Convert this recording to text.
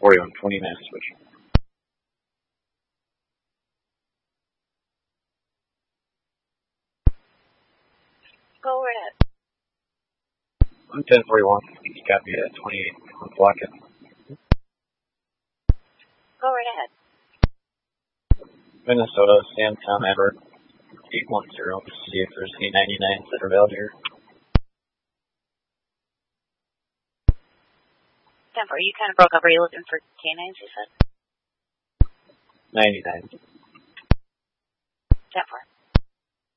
41, 20 minutes switch. Go right ahead. I'm 1041. You copy at 28. I'm blocking. Go right ahead. Minnesota, Sam Tom Everett, 810. See if there's any 99s that are available here. 10-4, you kind of broke up. Are you looking for canines, you said? 99. 10-4.